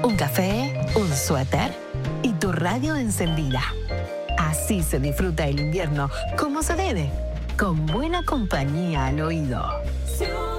Un café, un suéter y tu radio encendida. Así se disfruta el invierno como se debe, con buena compañía al oído.